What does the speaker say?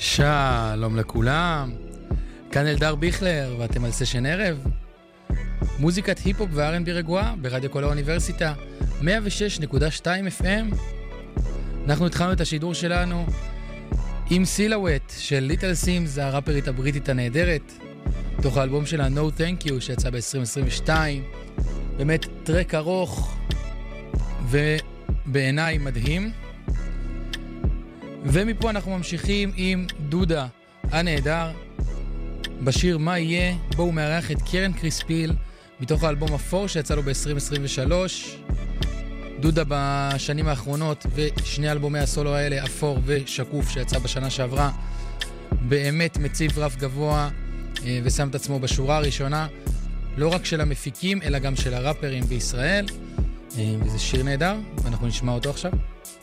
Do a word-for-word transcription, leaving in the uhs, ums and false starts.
שלום לכולם, כאן אלדר ביכלר ואתם על סשן ערב. מוזיקת היפ-הופ ו-אר אנד בי רגועה ברדיו כל האוניברסיטה מאה ושש נקודה שתיים אף אם. אנחנו התחלנו את השידור שלנו עם סילהואט של ליטל סימס, הראפרית הבריטית הנהדרת, תוך האלבום שלה No Thank You שיצא ב-עשרים עשרים ושתיים. באמת טרק ארוך ובעיניי מדהים. ומפה אנחנו ממשיכים עם דודה הנהדר בשיר מה יהיה, בו הוא מארח את קרן קריספיל מתוך האלבום אפור שיצא לו ב-עשרים עשרים ושלוש. דודה בשנים האחרונות ושני אלבומי הסולו האלה, אפור ושקוף שיצא בשנה שעברה, באמת מציב רף גבוה ושם את עצמו בשורה הראשונה לא רק של המפיקים אלא גם של הראפרים בישראל, וזה שיר נהדר ואנחנו נשמע אותו עכשיו.